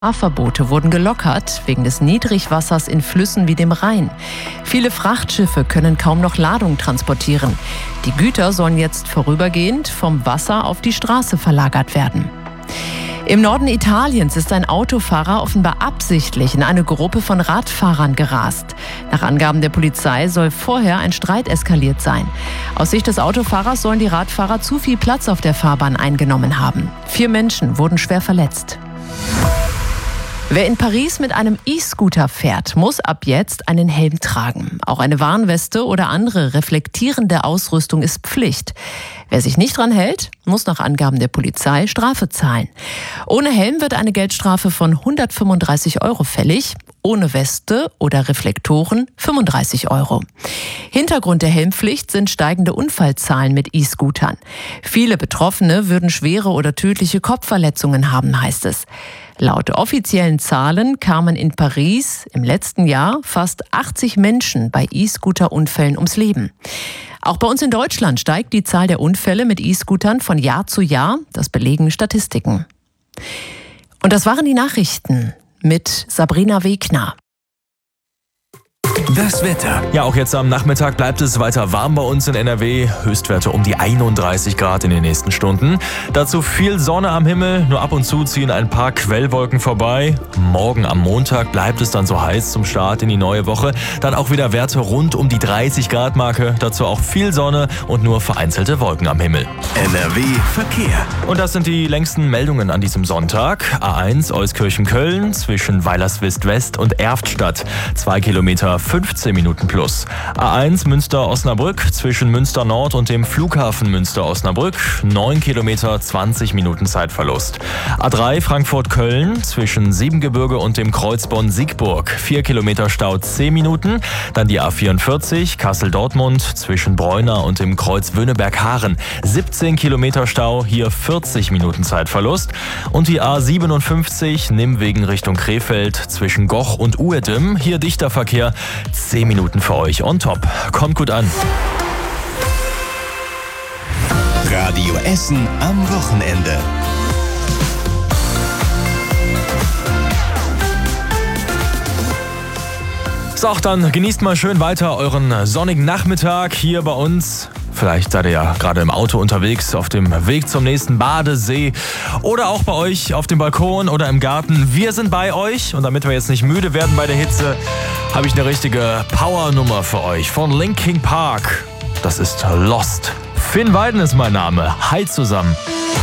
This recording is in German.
Fahrverbote wurden gelockert wegen des Niedrigwassers in Flüssen wie dem Rhein. Viele Frachtschiffe können kaum noch Ladung transportieren. Die Güter sollen jetzt vorübergehend vom Wasser auf die Straße verlagert werden. Im Norden Italiens ist ein Autofahrer offenbar absichtlich in eine Gruppe von Radfahrern gerast. Nach Angaben der Polizei soll vorher ein Streit eskaliert sein. Aus Sicht des Autofahrers sollen die Radfahrer zu viel Platz auf der Fahrbahn eingenommen haben. 4 Menschen wurden schwer verletzt. Wer in Paris mit einem E-Scooter fährt, muss ab jetzt einen Helm tragen. Auch eine Warnweste oder andere reflektierende Ausrüstung ist Pflicht. Wer sich nicht dran hält, muss nach Angaben der Polizei Strafe zahlen. Ohne Helm wird eine Geldstrafe von 135 € fällig, ohne Weste oder Reflektoren 35 €. Hintergrund der Helmpflicht sind steigende Unfallzahlen mit E-Scootern. Viele Betroffene würden schwere oder tödliche Kopfverletzungen haben, heißt es. Laut offiziellen Zahlen kamen in Paris im letzten Jahr fast 80 Menschen bei E-Scooter-Unfällen ums Leben. Auch bei uns in Deutschland steigt die Zahl der Unfälle mit E-Scootern von Jahr zu Jahr. Das belegen Statistiken. Und das waren die Nachrichten mit Sabrina Wegner. Das Wetter. Ja, auch jetzt am Nachmittag bleibt es weiter warm bei uns in NRW. Höchstwerte um die 31 Grad in den nächsten Stunden. Dazu viel Sonne am Himmel, nur ab und zu ziehen ein paar Quellwolken vorbei. Morgen am Montag bleibt es dann so heiß zum Start in die neue Woche. Dann auch wieder Werte rund um die 30 Grad Marke. Dazu auch viel Sonne und nur vereinzelte Wolken am Himmel. NRW Verkehr. Und das sind die längsten Meldungen an diesem Sonntag. A1 Euskirchen-Köln zwischen Weilerswist-West und Erftstadt. 2 Kilometer 15 Minuten plus. A1 Münster-Osnabrück zwischen Münster Nord und dem Flughafen Münster-Osnabrück. 9 Kilometer 20 Minuten Zeitverlust. A3 Frankfurt-Köln zwischen Siebengebirge und dem Kreuz Bonn-Siegburg. 4 Kilometer Stau 10 Minuten. Dann die A44 Kassel-Dortmund zwischen Breuna und dem Kreuz Wöhneberg-Haaren. 17 Kilometer Stau, hier 40 Minuten Zeitverlust. Und die A57 Nimwegen Richtung Krefeld zwischen Goch und Uerdem. Hier dichter Verkehr. 10 Minuten für euch on top. Kommt gut an. Radio Essen am Wochenende. So, dann genießt mal schön weiter euren sonnigen Nachmittag hier bei uns. Vielleicht seid ihr ja gerade im Auto unterwegs, auf dem Weg zum nächsten Badesee oder auch bei euch auf dem Balkon oder im Garten. Wir sind bei euch und damit wir jetzt nicht müde werden bei der Hitze, habe ich eine richtige Powernummer für euch von Linkin Park. Das ist Lost. Finn Weiden ist mein Name. Hi zusammen.